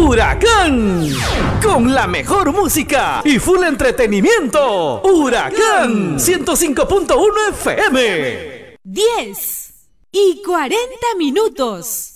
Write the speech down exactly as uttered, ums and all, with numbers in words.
Huracán, con la mejor música y full entretenimiento. Huracán ciento cinco punto uno F M. diez y cuarenta minutos.